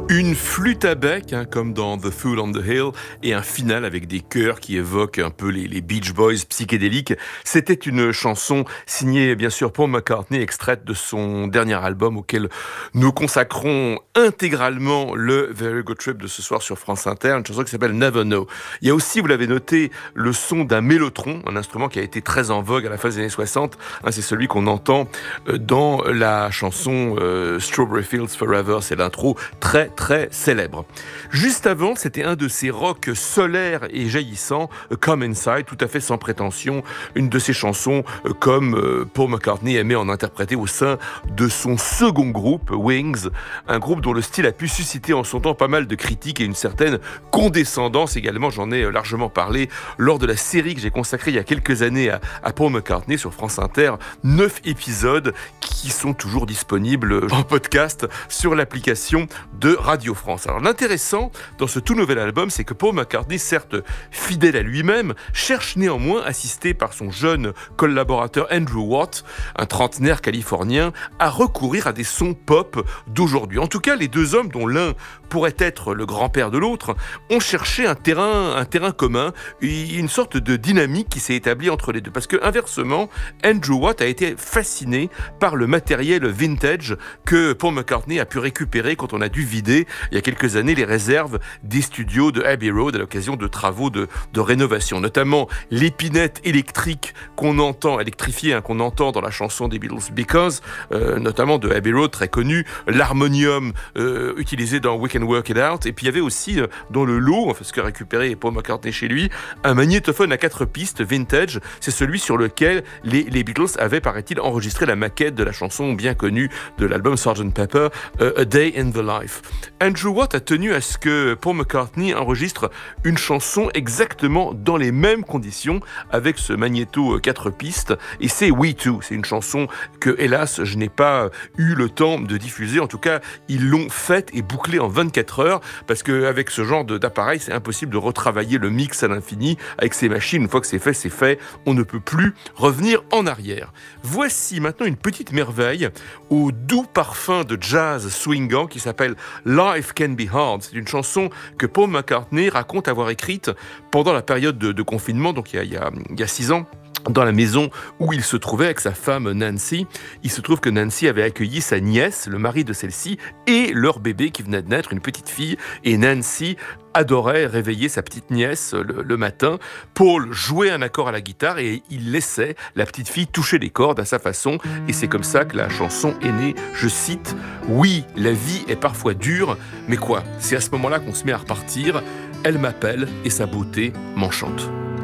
Une flûte à bec, comme dans The Fool on the Hill, et un final avec des chœurs qui évoquent un peu les Beach Boys psychédéliques. C'était une chanson signée, bien sûr, Paul McCartney, extraite de son dernier album auquel nous consacrons intégralement le Very Good Trip de ce soir sur France Inter, une chanson qui s'appelle Never Know. Il y a aussi, vous l'avez noté, le son d'un mélotron, un instrument qui a été très en vogue à la fin des années 60. C'est celui qu'on entend dans la chanson Strawberry Fields Forever. C'est l'intro très célèbre. Juste avant, c'était un de ces rocks solaires et jaillissants, Come Inside, tout à fait sans prétention, une de ces chansons comme Paul McCartney aimait en interpréter au sein de son second groupe, Wings, un groupe dont le style a pu susciter en son temps pas mal de critiques et une certaine condescendance également, j'en ai largement parlé lors de la série que j'ai consacrée il y a quelques années à Paul McCartney sur France Inter, 9 épisodes qui sont toujours disponibles en podcast sur l'application de Radio France. Alors l'intéressant dans ce tout nouvel album, c'est que Paul McCartney, certes fidèle à lui-même, cherche néanmoins, assisté par son jeune collaborateur Andrew Watt, un trentenaire californien, à recourir à des sons pop d'aujourd'hui. En tout cas, les deux hommes, dont l'un pourrait être le grand-père de l'autre, ont cherché un terrain commun, une sorte de dynamique qui s'est établie entre les deux. Parce que, inversement, Andrew Watt a été fasciné par le matériel vintage que Paul McCartney a pu récupérer quand on a dû vider, il y a quelques années, les réserves des studios de Abbey Road à l'occasion de travaux de rénovation. Notamment l'épinette électrique électrifiée qu'on entend dans la chanson des Beatles Because, notamment de Abbey Road, très connu, l'harmonium utilisé dans We Can Work It Out, et puis il y avait aussi dans le lot, ce que récupérait Paul McCartney chez lui, un magnétophone à 4 pistes vintage. C'est celui sur lequel les Beatles avaient, paraît-il, enregistré la maquette de la chanson bien connue de l'album Sgt. Pepper, A Day in the Life. Andrew Watt a tenu à ce que Paul McCartney enregistre une chanson exactement dans les mêmes conditions avec ce magnéto 4 pistes, et c'est We Too. C'est une chanson que, hélas, je n'ai pas eu le temps de diffuser. En tout cas, ils l'ont faite et bouclée en 24 heures, parce qu'avec ce genre d'appareil, c'est impossible de retravailler le mix à l'infini avec ces machines. Une fois que c'est fait, on ne peut plus revenir en arrière. Voici maintenant une petite merveille au doux parfum de jazz swingant qui s'appelle Life Can Be Hard. C'est une chanson que Paul McCartney raconte avoir écrite pendant la période de confinement, donc il y a 6 ans. Dans la maison où il se trouvait avec sa femme Nancy. Il se trouve que Nancy avait accueilli sa nièce, le mari de celle-ci, et leur bébé qui venait de naître, une petite fille. Et Nancy adorait réveiller sa petite nièce le matin. Paul jouait un accord à la guitare et il laissait la petite fille toucher les cordes à sa façon. Et c'est comme ça que la chanson est née. Je cite, « Oui, la vie est parfois dure, mais c'est à ce moment-là qu'on se met à repartir. Elle m'appelle et sa beauté m'enchante. »